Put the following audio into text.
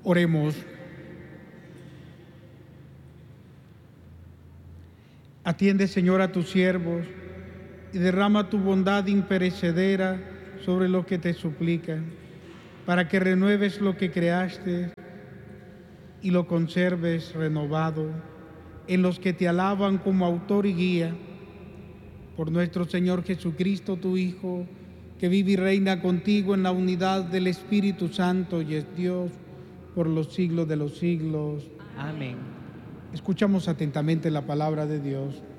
Oremos. Atiende, Señor, a tus siervos y derrama tu bondad imperecedera sobre los que te suplican, para que renueves lo que creaste y lo conserves renovado en los que te alaban como autor y guía. Por nuestro Señor Jesucristo, tu Hijo, que vive y reina contigo en la unidad del Espíritu Santo y es Dios por los siglos de los siglos. Amén. Escuchamos atentamente la palabra de Dios.